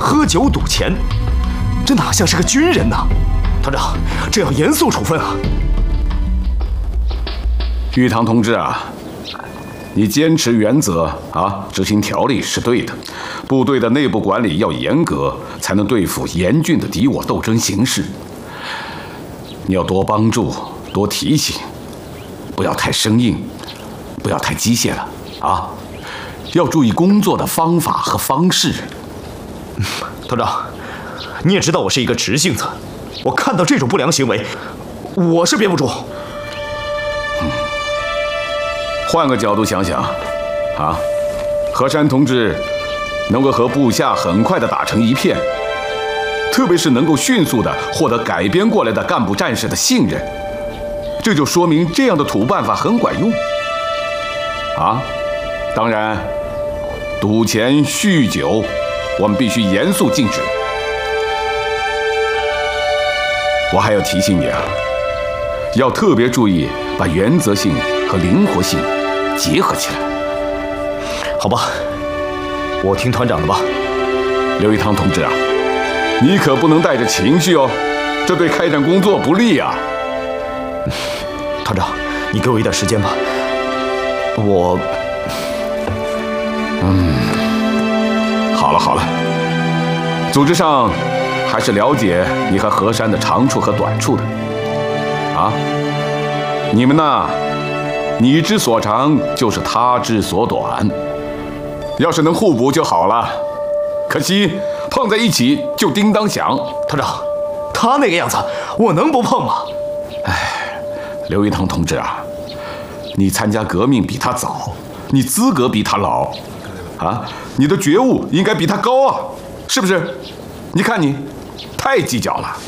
喝酒赌钱，这哪像是个军人呢？团长，这要严肃处分啊！ 玉堂同志啊，你坚持原则啊，执行条例是对的。部队的内部管理要严格，才能对付严峻的敌我斗争形势。你要多帮助，多提醒，不要太生硬，不要太机械了啊！要注意工作的方法和方式。 团长，你也知道我是一个直性子，我看到这种不良行为，我是憋不住。 换个角度想想，啊，何山同志能够和部下很快地打成一片，特别是能够迅速地获得改编过来的干部战士的信任，这就说明这样的土办法很管用。啊，当然，赌钱、酗酒，我们必须严肃禁止。我还要提醒你啊，要特别注意把原则性和灵活性结合起来。 好吧，我听团长的吧。 刘一堂同志啊，你可不能带着情绪哦，这对开展工作不利啊。 团长，你给我一点时间吧。 好了好了，组织上还是了解你和何山的长处和短处的。啊，你们呐，你之所长就是他之所短，要是能互补就好了。可惜碰在一起就叮当响。 团长，他那个样子，我能不碰吗？ 刘一堂同志啊，你参加革命比他早，你资格比他老，啊，你的觉悟应该比他高啊，是不是？你看你，太计较了。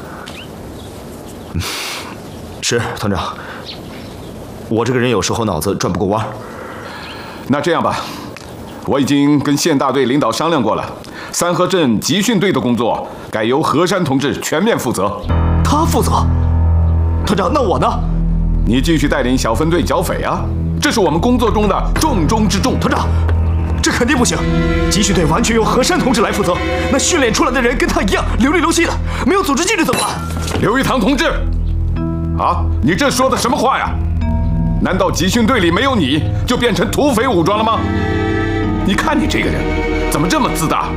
是团长，我这个人有时候脑子转不过弯。 那这样吧，我已经跟县大队领导商量过了，三河镇集训队的工作改由何山同志全面负责。 他负责？团长，那我呢？ 你继续带领小分队剿匪啊，这是我们工作中的重中之重。 团长，这肯定不行，集训队完全由何山同志来负责，那训练出来的人跟他一样流里流气的，没有组织纪律怎么办？ 刘一堂同志，啊，你这说的什么话呀？难道集训队里没有你就变成土匪武装了吗？你看你这个人怎么这么自大？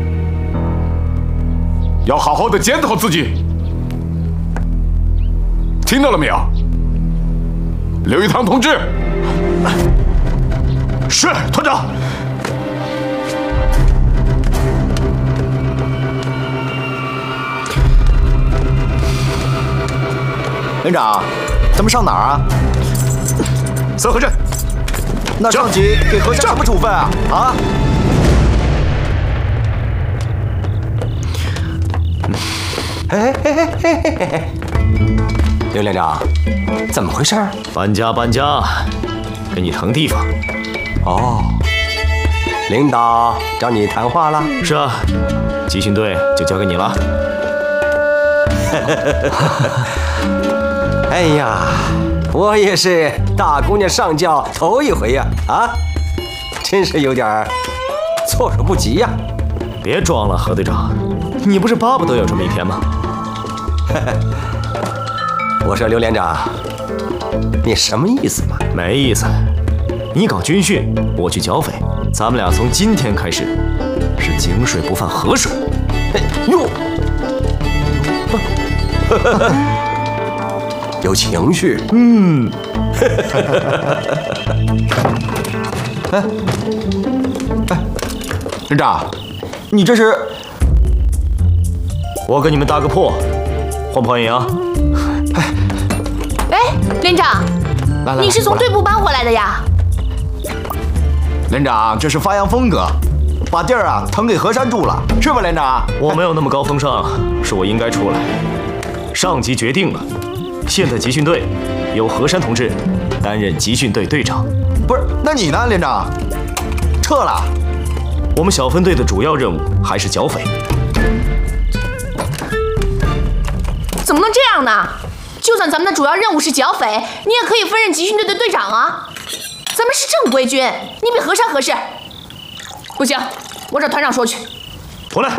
要好好的检讨自己，听到了没有？刘一堂同志。 是团长。 连长，咱们上哪儿啊？ 三河镇。 那上级给何山什么处分啊？啊？ 刘连长，怎么回事？ 搬家，给你腾地方。 哦，领导找你谈话了？ 是啊，集训队就交给你了。 哎呀，我也是大姑娘上轿头一回呀，啊，真是有点措手不及呀。 别装了，何队长，你不是巴不得有这么一天吗？ 我说刘连长，你什么意思嘛？ 没意思，你搞军训，我去剿匪，咱们俩从今天开始是井水不犯河水。 哟，有情绪。 连长，你这是？ 我跟你们搭个破，欢不欢迎啊？ 哎，连长，你是从队部搬回来的呀？ 连长，这是发扬风格，把地儿啊腾给何山住了，是吧，连长？ 我没有那么高风尚，是我应该出来。上级决定了，现在集训队由何山同志担任集训队队长。 不是，那你呢，连长？撤了。 我们小分队的主要任务还是剿匪。 怎么能这样呢？就算咱们的主要任务是剿匪，你也可以分任集训队的队长啊。咱们是正规军，你比何山合适。不行，我找团长说去。